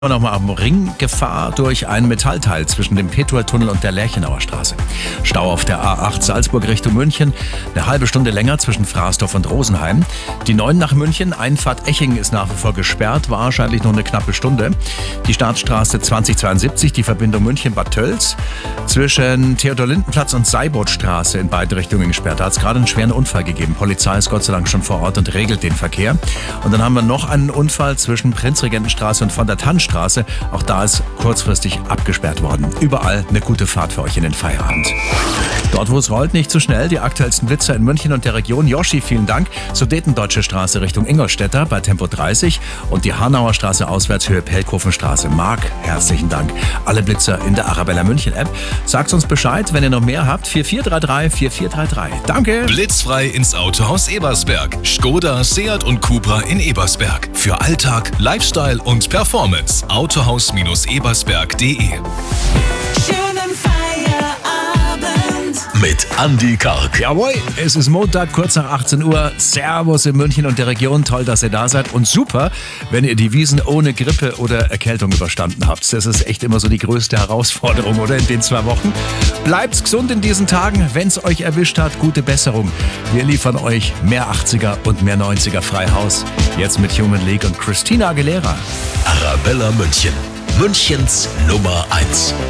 Nochmal am Ring Gefahr durch einen Metallteil zwischen dem Petueltunnel und der Lerchenauer Straße. Stau auf der A8 Salzburg Richtung München, eine halbe Stunde länger zwischen Frasdorf und Rosenheim. Die 9 nach München, Einfahrt Eching ist nach wie vor gesperrt, wahrscheinlich noch eine knappe Stunde. Die Staatsstraße 2072, die Verbindung München-Bad Tölz, zwischen Theodor-Linden-Platz und Seiboldstraße in beide Richtungen gesperrt. Da hat es gerade einen schweren Unfall gegeben. Polizei ist Gott sei Dank schon vor Ort und regelt den Verkehr. Und dann haben wir noch einen Unfall zwischen Prinzregentenstraße und von der Tannstraße. Auch da ist kurzfristig abgesperrt worden. Überall eine gute Fahrt für euch in den Feierabend. Dort, wo es rollt, nicht zu schnell. Die aktuellsten Blitzer in München und der Region. Yoshi, vielen Dank. Sudetendeutsche Straße Richtung Ingolstädter bei Tempo 30 und die Hanauer Straße auswärts Höhe Pelkhofenstraße. Marc, herzlichen Dank. Alle Blitzer in der Arabella München App. Sagt uns Bescheid, wenn ihr noch mehr habt. 4433 4433. Danke. Blitzfrei ins Autohaus Ebersberg. Skoda, Seat und Cupra in Ebersberg. Für Alltag, Lifestyle und Performance. Autohaus-ebersberg.de. Schönen Feierabend Mit Andi Karg. Jawohl, es ist Montag, kurz nach 18 Uhr. Servus in München und der Region. Toll, dass ihr da seid. Und super, wenn ihr die Wiesn ohne Grippe oder Erkältung überstanden habt. Das ist echt immer so die größte Herausforderung, oder? In den 2 Wochen. Bleibt's gesund in diesen Tagen. Wenn's euch erwischt hat, gute Besserung. Wir liefern euch mehr 80er und mehr 90er Freihaus. Jetzt mit Human League und Christina Aguilera. Arabella München. Münchens Nummer 1.